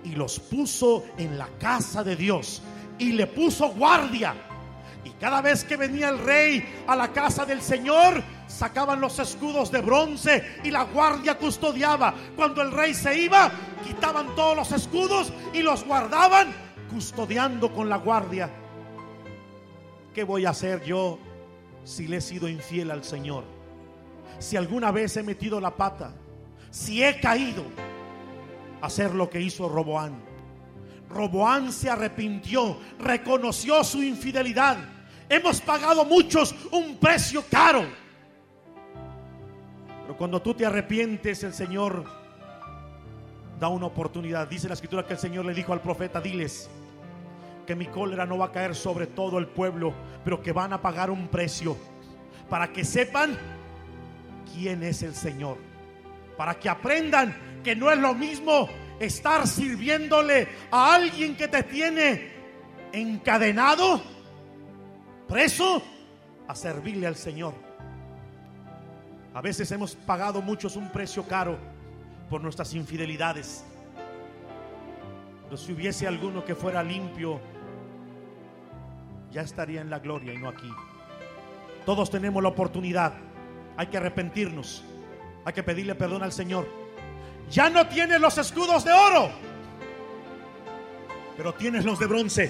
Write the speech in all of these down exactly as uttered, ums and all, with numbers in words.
y los puso en la casa de Dios y le puso guardia. Y cada vez que venía el rey a la casa del Señor, sacaban los escudos de bronce y la guardia custodiaba. Cuando el rey se iba, quitaban todos los escudos y los guardaban, custodiando con la guardia. ¿Qué voy a hacer yo si le he sido infiel al Señor? Si alguna vez he metido la pata, si he caído, hacer lo que hizo Roboán. Roboán se arrepintió, reconoció su infidelidad. Hemos pagado muchos un precio caro, pero cuando tú te arrepientes, el Señor da una oportunidad. Dice la Escritura que el Señor le dijo al profeta: diles que mi cólera no va a caer sobre todo el pueblo, pero que van a pagar un precio, para que sepan quién es el Señor, para que aprendan que no es lo mismo estar sirviéndole a alguien que te tiene encadenado, preso, a servirle al Señor. A veces hemos pagado muchos un precio caro por nuestras infidelidades, pero si hubiese alguno que fuera limpio, ya estaría en la gloria y no aquí. Todos tenemos la oportunidad. Hay que arrepentirnos, hay que pedirle perdón al Señor. Ya no tienes los escudos de oro, pero tienes los de bronce.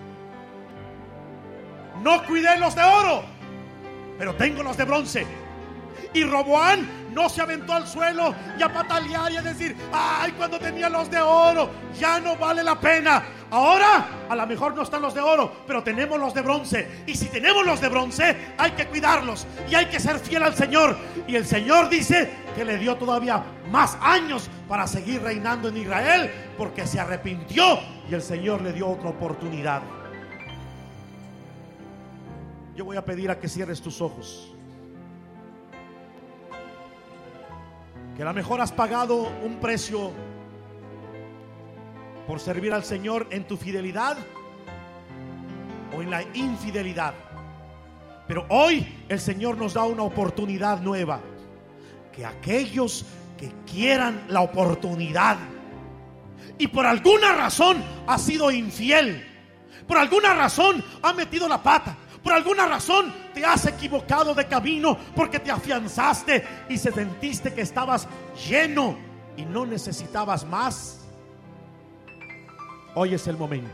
No cuidé los de oro, pero tengo los de bronce. Y Roboán no se aventó al suelo y a patalear y a decir: ay, cuando tenía los de oro, ya no vale la pena. Ahora a lo mejor no están los de oro, pero tenemos los de bronce. Y si tenemos los de bronce, hay que cuidarlos y hay que ser fiel al Señor. Y el Señor dice que le dio todavía más años para seguir reinando en Israel, porque se arrepintió y el Señor le dio otra oportunidad. Yo voy a pedir a que cierres tus ojos. Que a lo mejor has pagado un precio por servir al Señor en tu fidelidad o en la infidelidad, pero hoy el Señor nos da una oportunidad nueva. Que aquellos que quieran la oportunidad y por alguna razón ha sido infiel, por alguna razón ha metido la pata, por alguna razón te has equivocado de camino, porque te afianzaste y se sentiste que estabas lleno y no necesitabas más, hoy es el momento.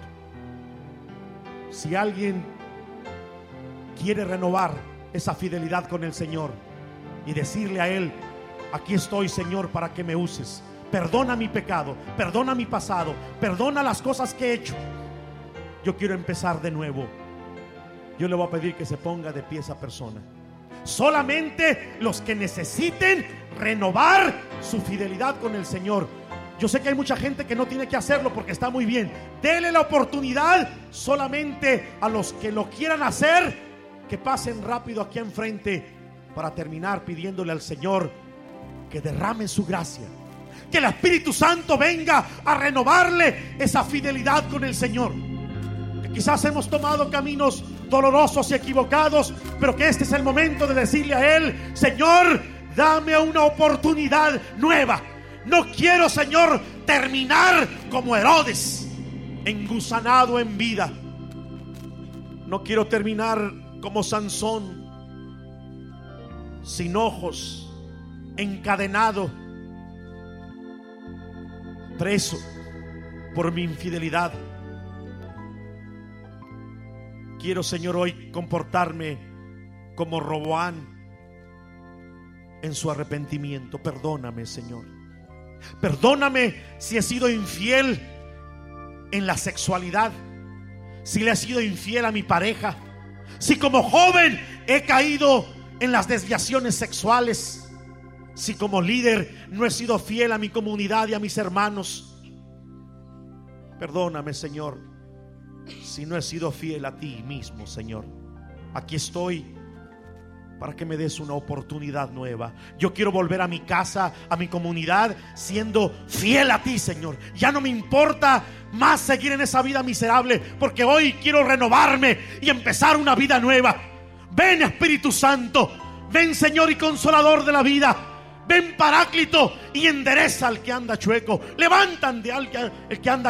Si alguien quiere renovar esa fidelidad con el Señor y decirle a Él: aquí estoy, Señor, para que me uses, perdona mi pecado, perdona mi pasado, perdona las cosas que he hecho, yo quiero empezar de nuevo. Yo le voy a pedir que se ponga de pie esa persona. Solamente los que necesiten renovar su fidelidad con el Señor. Yo sé que hay mucha gente que no tiene que hacerlo porque está muy bien. Dele la oportunidad solamente a los que lo quieran hacer, que pasen rápido aquí enfrente para terminar pidiéndole al Señor que derrame su gracia, que el Espíritu Santo venga a renovarle esa fidelidad con el Señor. Que quizás hemos tomado caminos dolorosos y equivocados, pero que este es el momento de decirle a Él: Señor, dame una oportunidad nueva. No quiero, Señor, terminar como Herodes, engusanado en vida. No quiero terminar como Sansón, sin ojos, encadenado, preso por mi infidelidad. Quiero, Señor, hoy comportarme como Roboán en su arrepentimiento. Perdóname, Señor. Perdóname si he sido infiel en la sexualidad, si le he sido infiel a mi pareja, si como joven he caído en las desviaciones sexuales, si como líder no he sido fiel a mi comunidad y a mis hermanos. Perdóname, Señor, si no he sido fiel a ti mismo, Señor. Aquí estoy para que me des una oportunidad nueva. Yo quiero volver a mi casa, a mi comunidad, siendo fiel a ti, Señor. Ya no me importa más seguir en esa vida miserable, porque hoy quiero renovarme y empezar una vida nueva. Ven, Espíritu Santo. Ven, Señor y Consolador de la vida. Ven, Paráclito, y endereza al que anda chueco. Levantan de al que, el que anda